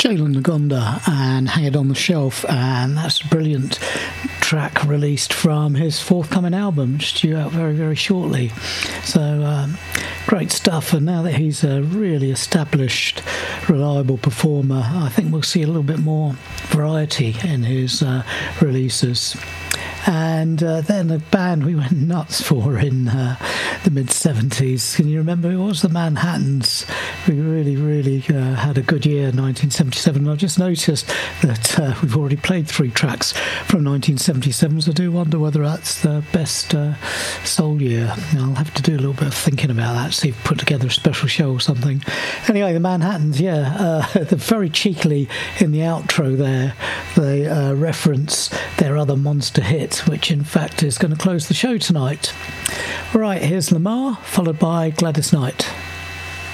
Jalen Nagonda and Hang It On The Shelf, and that's a brilliant track released from his forthcoming album, which is due out very, very shortly. So great stuff, and now that he's a really established, reliable performer, I think we'll see a little bit more variety in his releases. And then a band we went nuts for in the mid-70s. Can you remember? It was the Manhattans. We really, really had a good year, 1977. I've just noticed that we've already played 3 tracks from 1977, so I do wonder whether that's the best soul year. I'll have to do a little bit of thinking about that, see if put together a special show or something. Anyway, the Manhattans, they're very cheekily in the outro there. They reference their other monster hit, which in fact is going to close the show tonight. Right, here's Lamar, followed by Gladys Knight.